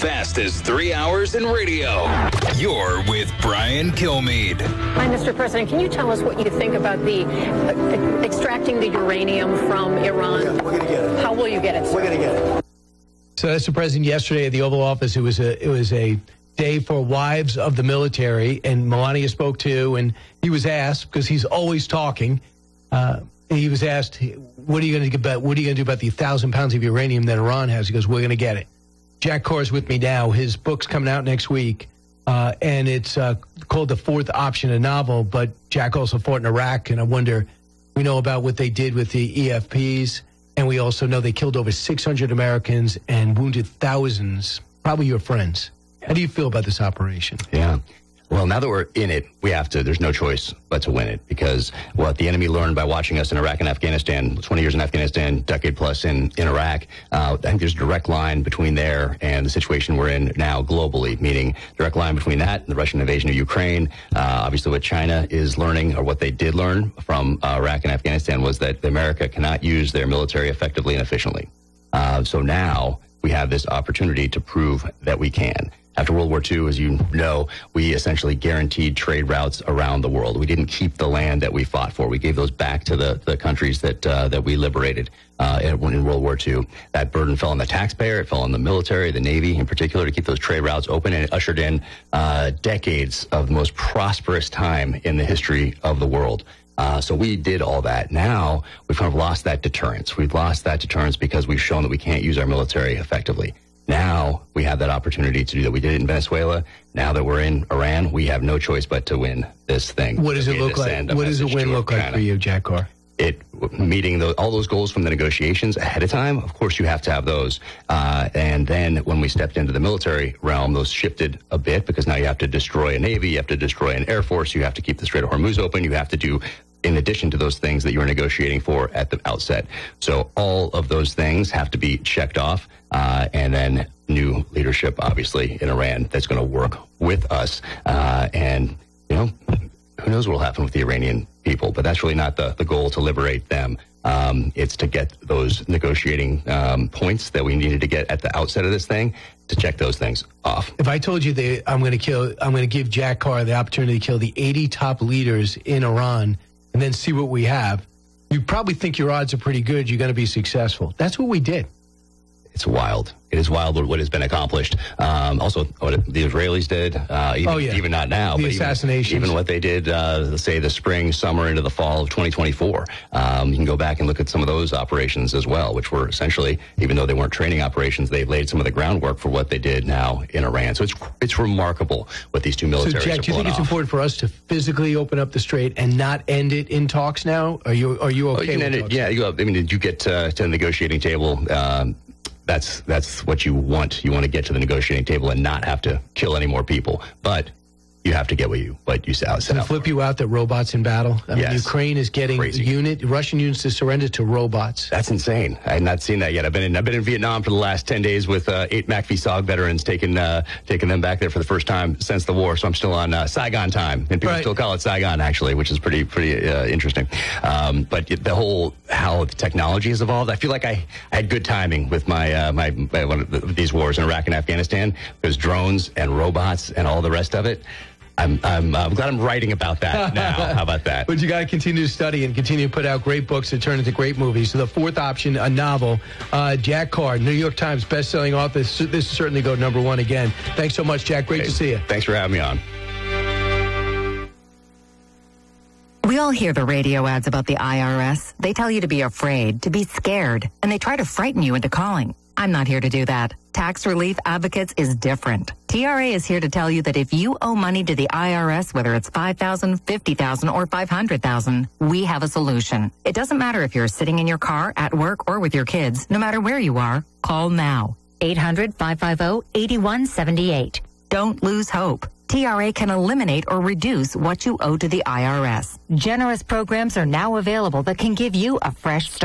fast as 3 hours in radio. You're with Brian Kilmeade. Hi, Mr. President. Can you tell us what you think about the extracting the uranium from Iran? Yeah, we're going to get it. How will you get it, sir? We're going to get it. So that's the president yesterday at the Oval Office. It was a day for wives of the military, and Melania spoke too, and he was asked, because he's always talking, he was asked, what are you going to do about the 1,000 pounds of uranium that Iran has? He goes, we're going to get it. Jack Carr's with me now. His book's coming out next week, and it's called The Fourth Option, a novel, but Jack also fought in Iraq, and I wonder, we know about what they did with the EFPs, and we also know they killed over 600 Americans and wounded thousands, probably your friends. How do you feel about this operation? Yeah. Well, now that we're in it, there's no choice but to win it, because what the enemy learned by watching us in Iraq and Afghanistan, 20 years in Afghanistan, decade plus in Iraq, I think there's a direct line between there and the situation we're in now globally, meaning direct line between that and the Russian invasion of Ukraine. Obviously what China is learning, or what they did learn from Iraq and Afghanistan, was that America cannot use their military effectively and efficiently. So now we have this opportunity to prove that we can. After World War II, as you know, we essentially guaranteed trade routes around the world. We didn't keep the land that we fought for. We gave those back to the countries that we liberated in World War II. That burden fell on the taxpayer. It fell on the military, the Navy in particular, to keep those trade routes open, and it ushered in decades of the most prosperous time in the history of the world. So we did all that. Now we've kind of lost that deterrence. We've lost that deterrence because we've shown that we can't use our military effectively. Now we have that opportunity to do that. We did it in Venezuela. Now that we're in Iran, we have no choice but to win this thing. What does it look like? What does a win look like for you, Jack Carr? Meeting all those goals from the negotiations ahead of time. Of course, you have to have those. And then when we stepped into the military realm, those shifted a bit, because now you have to destroy a Navy, you have to destroy an Air Force, you have to keep the Strait of Hormuz open, you have to do in addition to those things that you were negotiating for at the outset. So all of those things have to be checked off. And then new leadership, obviously, in Iran that's going to work with us. And, you know, who knows what will happen with the Iranian people, but that's really not the goal, to liberate them. It's to get those negotiating points that we needed to get at the outset of this thing, to check those things off. If I told you that I'm going to give Jack Carr the opportunity to kill the 80 top leaders in Iran and then see what we have, you probably think your odds are pretty good. You're going to be successful. That's what we did. It's wild. It is wild what has been accomplished. Also, what the Israelis did, even not now, the but assassinations. Even what they did, say, the spring, summer, into the fall of 2024. You can go back and look at some of those operations as well, which were essentially, even though they weren't training operations, they laid some of the groundwork for what they did now in Iran. So it's remarkable what these two militaries are pulling off. So, Jack, do you think it's important for us to physically open up the strait and not end it in talks now? Are you okay you with can end talks? it, yeah. Did you get to the negotiating table? That's what you want. You want to get to the negotiating table and not have to kill any more people. But you have to get what you set out. Does it flip you out that robots in battle? I mean, Ukraine is getting Russian units to surrender to robots. That's insane. I have not seen that yet. I've been in Vietnam for the last 10 days with 8 MACV-SOG veterans, taking them back there for the first time since the war. So I'm still on Saigon time, and people still call it Saigon, actually, which is pretty interesting. But the whole how the technology has evolved, I feel like I had good timing with my one of these wars in Iraq and Afghanistan. There's drones and robots and all the rest of it. I'm glad I'm writing about that now. How about that? But you got to continue to study and continue to put out great books that turn into great movies. So The Fourth Option, a novel. Jack Carr, New York Times bestselling author. This certainly go #1 again. Thanks so much, Jack. Great to see you. Thanks for having me on. We all hear the radio ads about the IRS. They tell you to be afraid, to be scared, and they try to frighten you into calling. I'm not here to do that. Tax Relief Advocates is different. TRA is here to tell you that if you owe money to the IRS, whether it's $5,000, $50,000, or $500,000, we have a solution. It doesn't matter if you're sitting in your car, at work, or with your kids. No matter where you are, call now. 800-550-8178. Don't lose hope. TRA can eliminate or reduce what you owe to the IRS. Generous programs are now available that can give you a fresh start.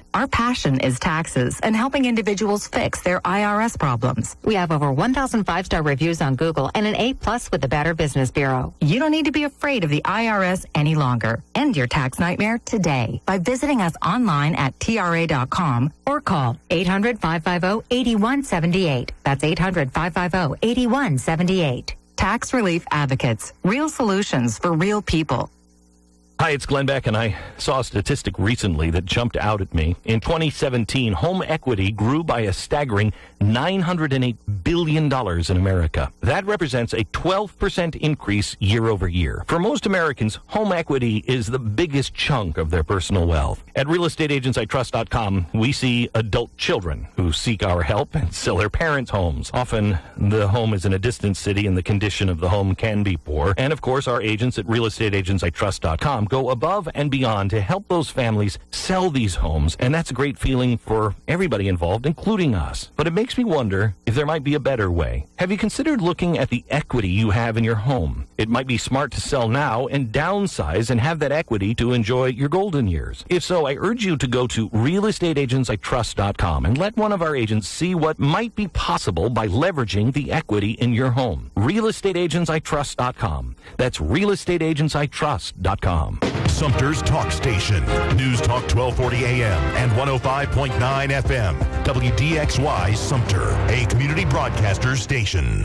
Our passion is taxes and helping individuals fix their IRS problems. We have over 1,000 5-star reviews on Google and an A+ with the Better Business Bureau. You don't need to be afraid of the IRS any longer. End your tax nightmare today by visiting us online at TRA.com or call 800-550-8178. That's 800-550-8178. Tax Relief Advocates. Real solutions for real people. Hi, it's Glenn Beck, and I saw a statistic recently that jumped out at me. In 2017, home equity grew by a staggering $908 billion in America. That represents a 12% increase year over year. For most Americans, home equity is the biggest chunk of their personal wealth. At realestateagentsitrust.com, we see adult children who seek our help and sell their parents' homes. Often, the home is in a distant city and the condition of the home can be poor. And, of course, our agents at realestateagentsitrust.com go above and beyond to help those families sell these homes, and that's a great feeling for everybody involved, including us. But it makes me wonder if there might be a better way. Have you considered looking at the equity you have in your home? It might be smart to sell now and downsize and have that equity to enjoy your golden years. If so, I urge you to go to realestateagentsitrust.com and let one of our agents see what might be possible by leveraging the equity in your home. realestateagentsitrust.com. That's realestateagentsitrust.com. Sumter's Talk Station. News Talk 1240 AM and 105.9 FM. WDXY Sumter, a community broadcaster station.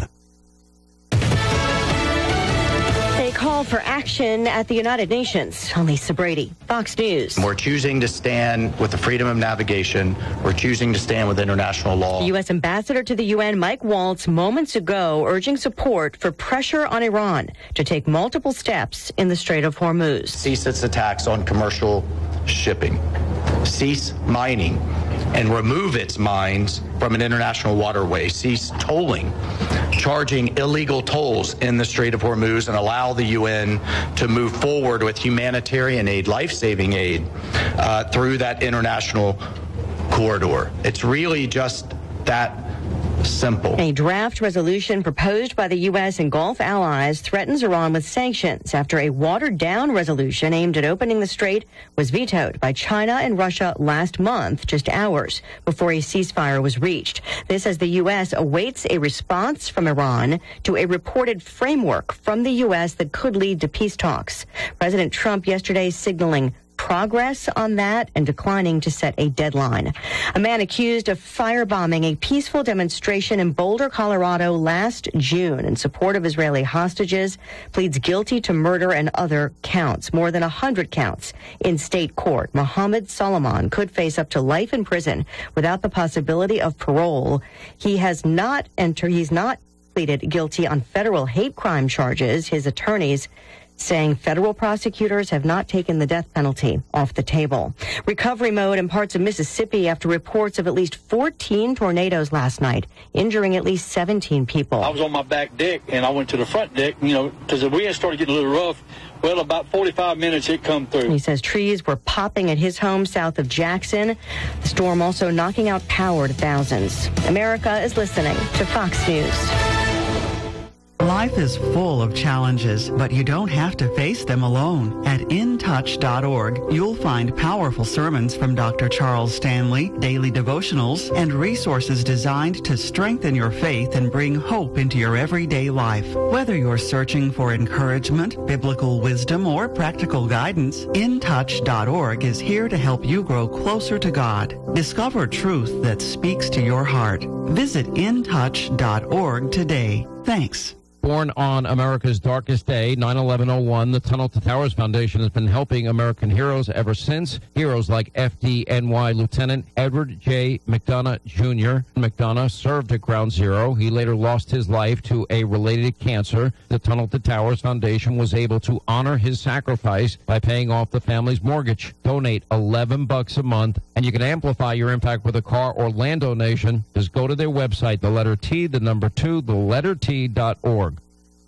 A call for action at the United Nations. I'm Lisa Brady, Fox News. We're choosing to stand with the freedom of navigation. We're choosing to stand with international law. The U.S. Ambassador to the UN, Mike Waltz, moments ago urging support for pressure on Iran to take multiple steps in the Strait of Hormuz. Cease its attacks on commercial shipping. Cease mining and remove its mines from an international waterway. Cease tolling, charging illegal tolls in the Strait of Hormuz, and allow the UN to move forward with humanitarian aid, life-saving aid through that international corridor. It's really just that simple. A draft resolution proposed by the U.S. and Gulf allies threatens Iran with sanctions after a watered-down resolution aimed at opening the strait was vetoed by China and Russia last month, just hours before a ceasefire was reached. This as the U.S. awaits a response from Iran to a reported framework from the U.S. that could lead to peace talks. President Trump yesterday signaling progress on that and declining to set a deadline. A man accused of firebombing a peaceful demonstration in Boulder, Colorado last June in support of Israeli hostages pleads guilty to murder and other counts, more than 100 counts in state court. Mohammed Solomon could face up to life in prison without the possibility of parole. He's not pleaded guilty on federal hate crime charges. His attorneys saying federal prosecutors have not taken the death penalty off the table. Recovery mode in parts of Mississippi after reports of at least 14 tornadoes last night, injuring at least 17 people. I was on my back deck, and I went to the front deck, because the wind started getting a little rough. Well, about 45 minutes it come through. He says trees were popping at his home south of Jackson. The storm also knocking out power to thousands. America is listening to Fox News. Life is full of challenges, but you don't have to face them alone. At intouch.org, you'll find powerful sermons from Dr. Charles Stanley, daily devotionals, and resources designed to strengthen your faith and bring hope into your everyday life. Whether you're searching for encouragement, biblical wisdom, or practical guidance, intouch.org is here to help you grow closer to God. Discover truth that speaks to your heart. Visit intouch.org today. Thanks. Born on America's darkest day, 9/11/01, the Tunnel to Towers Foundation has been helping American heroes ever since. Heroes like FDNY Lieutenant Edward J. McDonough Jr. McDonough served at Ground Zero. He later lost his life to a related cancer. The Tunnel to Towers Foundation was able to honor his sacrifice by paying off the family's mortgage. Donate $11 a month, and you can amplify your impact with a car or land donation. Just go to their website, the letter T, the number 2, the letter T.org.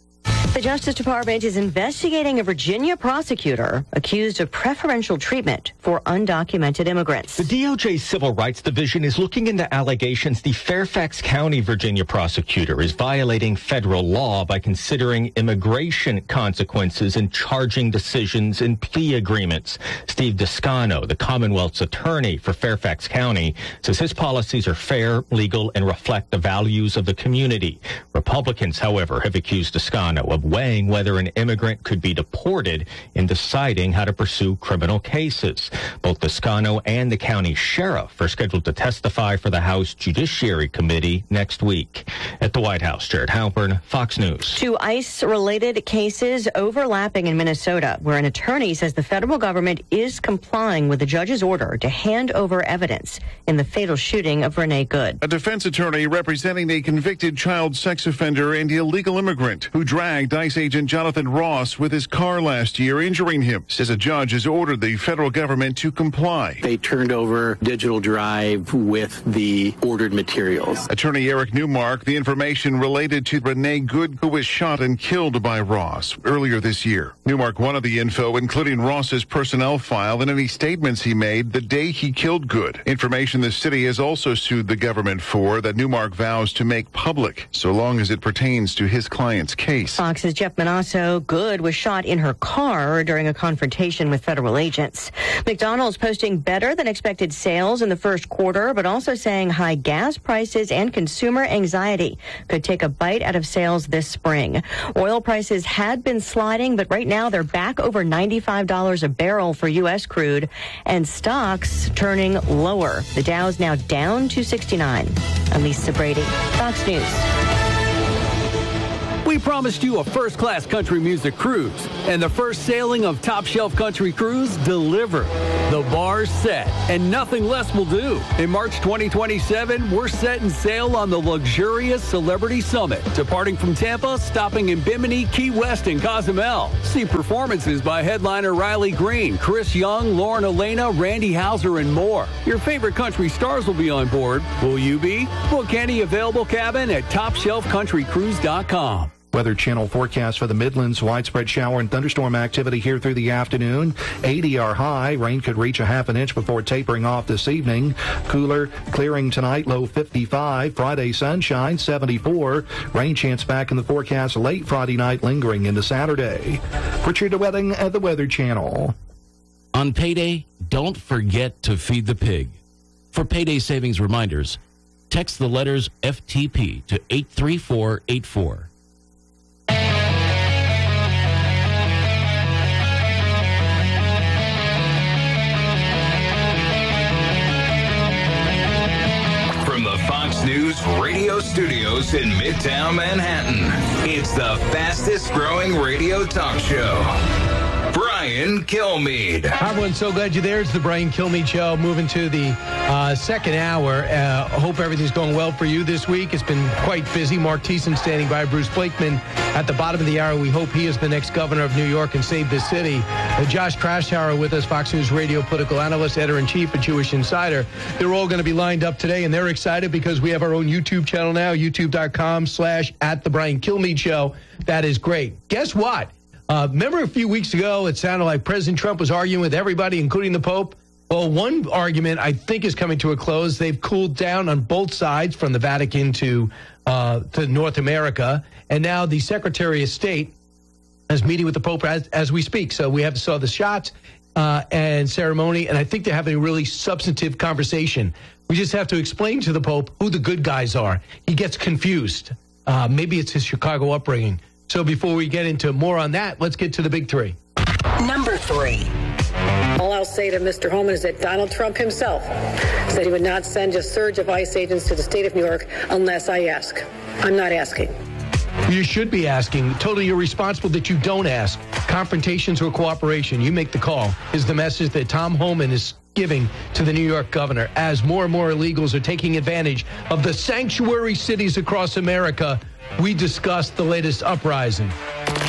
The Justice Department is investigating a Virginia prosecutor accused of preferential treatment for undocumented immigrants. The DOJ Civil Rights Division is looking into allegations the Fairfax County, Virginia prosecutor is violating federal law by considering immigration consequences in charging decisions in plea agreements. Steve Descano, the Commonwealth's attorney for Fairfax County, says his policies are fair, legal, and reflect the values of the community. Republicans, however, have accused Descano of weighing whether an immigrant could be deported in deciding how to pursue criminal cases. Both Descano and the county sheriff are scheduled to testify for the House Judiciary Committee next week. At the White House, Jared Halpern, Fox News. Two ICE-related cases overlapping in Minnesota, where an attorney says the federal government is complying with the judge's order to hand over evidence in the fatal shooting of Renee Good. A defense attorney representing a convicted child sex offender and illegal immigrant who dragged ICE agent Jonathan Ross with his car last year, injuring him, says a judge has ordered the federal government to comply. They turned over digital drive with the ordered materials. Attorney Eric Newmark, the information related to Renee Good, who was shot and killed by Ross earlier this year. Newmark wanted the info, including Ross's personnel file and any statements he made the day he killed Good. Information the city has also sued the government for that Newmark vows to make public, so long as it pertains to his client's case. Fox's Jeff Manasso. Good was shot in her car during a confrontation with federal agents. McDonald's posting better than expected sales in the first quarter, but also saying high gas prices and consumer anxiety could take a bite out of sales this spring. Oil prices had been sliding, but right now they're back over $95 a barrel for U.S. crude, and stocks turning lower. The Dow's now down to 69. I'm Lisa Brady, Fox News. We promised you a first-class country music cruise, and the first sailing of Top Shelf Country Cruise delivered. The bar's set, and nothing less will do. In March 2027, we're setting sail on the luxurious Celebrity Summit, departing from Tampa, stopping in Bimini, Key West, and Cozumel. See performances by headliner Riley Green, Chris Young, Lauren Elena, Randy Houser, and more. Your favorite country stars will be on board. Will you be? Book any available cabin at TopShelfCountryCruise.com. Weather Channel forecast for the Midlands. Widespread shower and thunderstorm activity here through the afternoon. 80 are high. Rain could reach a half an inch before tapering off this evening. Cooler, clearing tonight, low 55. Friday sunshine, 74. Rain chance back in the forecast late Friday night, lingering into Saturday. Richard DeWetting at the Weather Channel. On payday, don't forget to feed the pig. For payday savings reminders, text the letters FTP to 83484. News radio studios in Midtown Manhattan. It's the fastest growing radio talk show. Brian Kilmeade. Hi, everyone. So glad you're there. It's the Brian Kilmeade Show. Moving to the second hour. Hope everything's going well for you this week. It's been quite busy. Mark Thiessen standing by. Bruce Blakeman at the bottom of the hour. We hope he is the next governor of New York and save the city. Josh Krashauer with us, Fox News radio political analyst, editor-in-chief at Jewish Insider. They're all going to be lined up today, and they're excited because we have our own YouTube channel now, youtube.com/@the Brian Kilmeade Show. That is great. Guess what? Remember a few weeks ago, it sounded like President Trump was arguing with everybody, including the Pope? Well, one argument, I think, is coming to a close. They've cooled down on both sides, from the Vatican to North America. And now the Secretary of State is meeting with the Pope as we speak. So we saw the shots and ceremony, and I think they're having a really substantive conversation. We just have to explain to the Pope who the good guys are. He gets confused. Maybe it's his Chicago upbringing. So before we get into more on that, let's get to the big three. Number 3. All I'll say to Mr. Holman is that Donald Trump himself said he would not send a surge of ICE agents to the state of New York unless I ask. I'm not asking. You should be asking. Totally irresponsible that you don't ask. Confrontations or cooperation, you make the call, is the message that Tom Homan is giving to the New York governor as more and more illegals are taking advantage of the sanctuary cities across America. We discussed the latest uprising.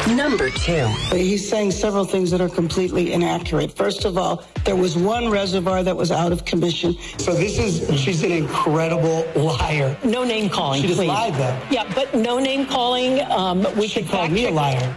Number 2. He's saying several things that are completely inaccurate. First of all, there was one reservoir that was out of commission. So she's an incredible liar. No name calling, She just please. lied, though. Yeah, but no name calling. She called me a liar.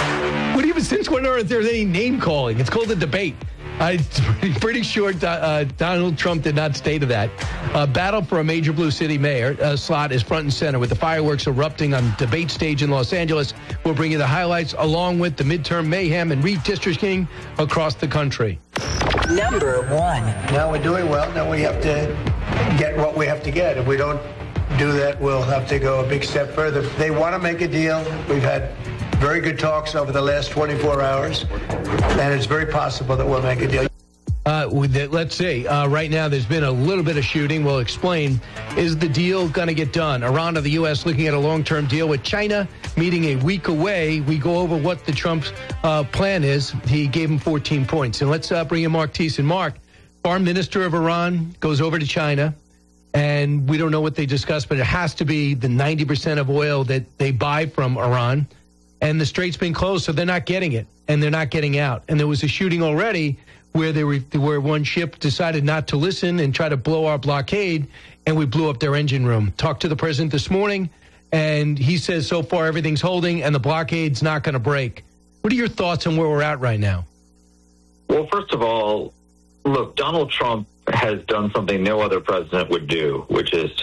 Since when are there any name calling? It's called a debate. I'm pretty sure Donald Trump did not stay to that. Battle for a major blue city mayor slot is front and center with the fireworks erupting on debate stage in Los Angeles. We'll bring you the highlights along with the midterm mayhem and redistricting across the country. Number 1. Now we're doing well. Now we have to get what we have to get. If we don't do that, we'll have to go a big step further. They want to make a deal. We've had very good talks over the last 24 hours, and it's very possible that we'll make a deal. Let's see. Right now, there's been a little bit of shooting. We'll explain. Is the deal going to get done? Iran or the U.S. looking at a long-term deal with China, meeting a week away. We go over what the Trump's plan is. He gave him 14 points. And let's bring in Mark Thiessen. Mark, Foreign Minister of Iran goes over to China, and we don't know what they discussed, but it has to be the 90% of oil that they buy from Iran. And the strait's been closed, so they're not getting it, and they're not getting out. And there was a shooting already where one ship decided not to listen and try to blow our blockade, and we blew up their engine room. Talked to the president this morning, and he says so far everything's holding, and the blockade's not going to break. What are your thoughts on where we're at right now? Well, first of all, look, Donald Trump has done something no other president would do, which is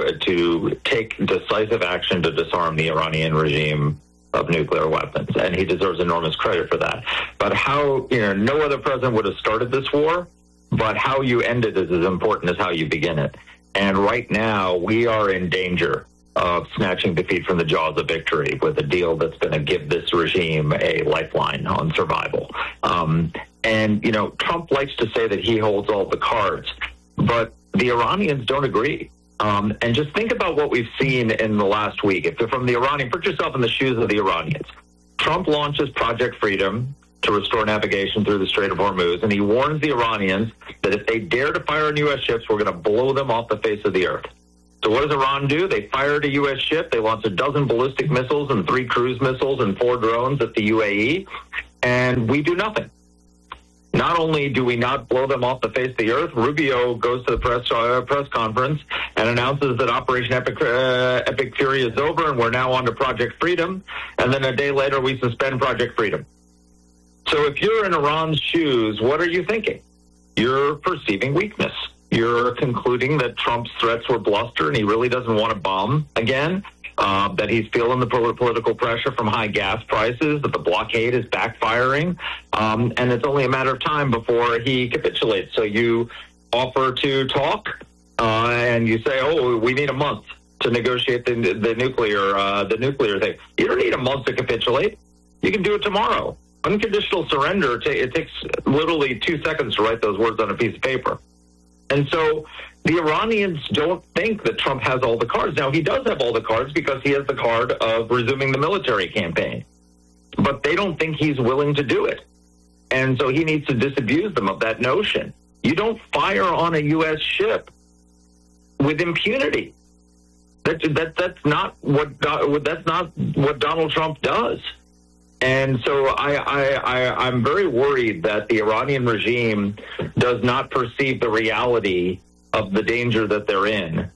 to take decisive action to disarm the Iranian regime of nuclear weapons, and he deserves enormous credit for that. But no other president would have started this war, but how you end it is as important as how you begin it. And right now, we are in danger of snatching defeat from the jaws of victory with a deal that's going to give this regime a lifeline on survival. Trump likes to say that he holds all the cards, but the Iranians don't agree. And just think about what we've seen in the last week. If you're from the Iranian, put yourself in the shoes of the Iranians. Trump launches Project Freedom to restore navigation through the Strait of Hormuz, and he warns the Iranians that if they dare to fire on U.S. ships, we're going to blow them off the face of the earth. So what does Iran do? They fired a U.S. ship. They launched 12 ballistic missiles and 3 cruise missiles and 4 drones at the UAE, and we do nothing. Not only do we not blow them off the face of the earth, Rubio goes to the press conference and announces that Operation Epic Fury is over and we're now on to Project Freedom. And then a day later, we suspend Project Freedom. So if you're in Iran's shoes, what are you thinking? You're perceiving weakness. You're concluding that Trump's threats were bluster and he really doesn't want to bomb again. That he's feeling the political pressure from high gas prices, that the blockade is backfiring, and it's only a matter of time before he capitulates. So you offer to talk, and you say, "Oh, we need a month to negotiate the nuclear thing." You don't need a month to capitulate. You can do it tomorrow. Unconditional surrender. It takes literally 2 seconds to write those words on a piece of paper, and so the Iranians don't think that Trump has all the cards. Now, he does have all the cards because he has the card of resuming the military campaign. But they don't think he's willing to do it. And so he needs to disabuse them of that notion. You don't fire on a U.S. ship with impunity. That's not what Donald Trump does. And so I'm very worried that the Iranian regime does not perceive the reality of the danger that they're in,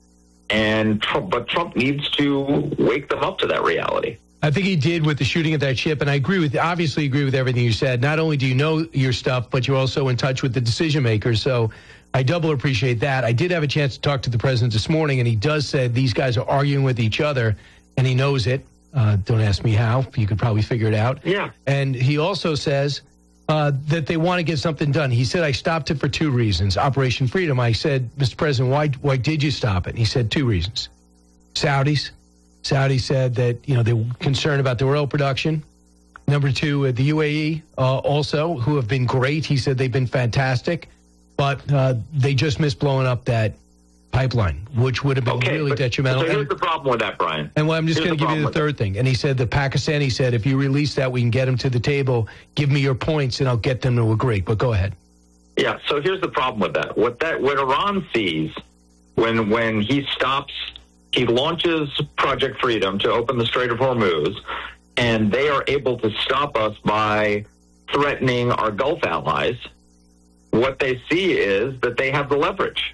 but Trump needs to wake them up to that reality. I think he did with the shooting at that ship, and I obviously agree with everything you said. Not only do you know your stuff, but you're also in touch with the decision makers, so I double appreciate that. I did have a chance to talk to the president this morning, and he does say these guys are arguing with each other, and he knows it. Don't ask me how. You could probably figure it out. Yeah. And he also says that they want to get something done. He said, I stopped it for 2 reasons. Operation Freedom. I said, Mr. President, why did you stop it? He said 2 reasons. Saudis said that, they were concerned about their oil production. Number 2, the UAE also, who have been great. He said they've been fantastic, but they just missed blowing up that pipeline, which would have been really detrimental. So here's the problem with that, Brian. And I'm just going to give you the third thing. And he said the Pakistani said, if you release that, we can get them to the table. Give me your points, and I'll get them to agree. But go ahead. Yeah. So here's the problem with that. What Iran sees when he launches Project Freedom to open the Strait of Hormuz, and they are able to stop us by threatening our Gulf allies, what they see is that they have the leverage.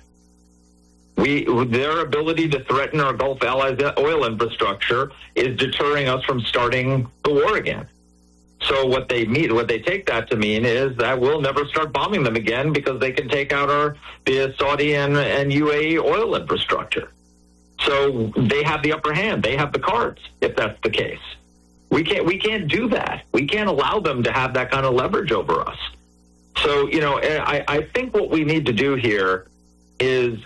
Their ability to threaten our Gulf allies' oil infrastructure is deterring us from starting the war again. So what they take that to mean is that we'll never start bombing them again because they can take out the Saudi and UAE oil infrastructure. So they have the upper hand. They have the cards, if that's the case. We can't do that. We can't allow them to have that kind of leverage over us. So, I think what we need to do here is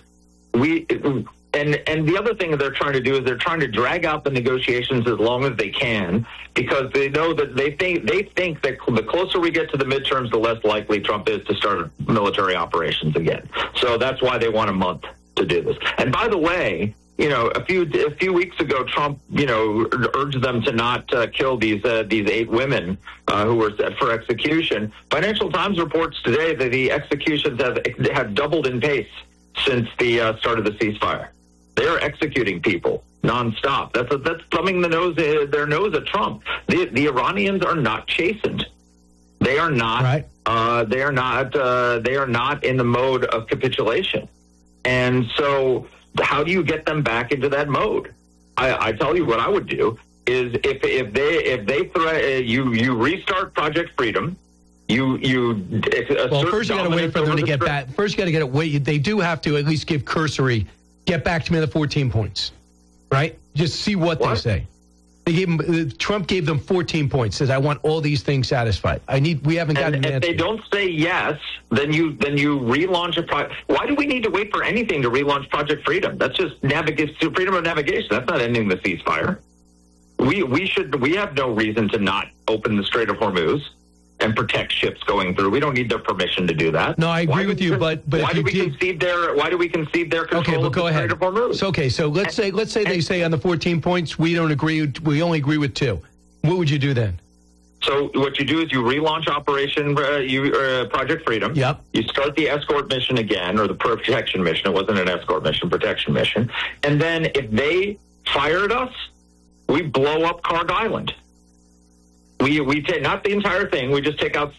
and the other thing that they're trying to do is they're trying to drag out the negotiations as long as they can, because they know that they think that the closer we get to the midterms, the less likely Trump is to start military operations again. So that's why they want a month to do this. And by the way, a few weeks ago, Trump, urged them to not kill these 8 women who were set for execution. Financial Times reports today that the executions have doubled in pace since the start of the ceasefire. They are executing people nonstop. That's thumbing their nose at Trump. The Iranians are not chastened. They are not. Right. They are not in the mode of capitulation. And so, how do you get them back into that mode? I tell you what I would do is if they you restart Project Freedom. First you got to wait for them to get back. First, you got to get it. They do have to at least give cursory, get back to me the 14 points, right? Just see what they say. They gave them. Trump gave them 14 points. Says, I want all these things satisfied. We haven't gotten an answer. If they don't say yes, then you relaunch a project. Why do we need to wait for anything to relaunch Project Freedom? That's just freedom of navigation. That's not ending the ceasefire. We have no reason to not open the Strait of Hormuz and protect ships going through. We don't need their permission to do that. No, I agree with you, but why do we concede their control of the Strait of Hormuz? Okay, so let's say they say on the 14 points we don't agree. We only agree with 2. What would you do then? So what you do is you relaunch Operation Project Freedom. Yep. You start the escort mission again, or the protection mission. It wasn't an escort mission, protection mission. And then if they fired us, we blow up Karg Island. We take not the entire thing. We just take out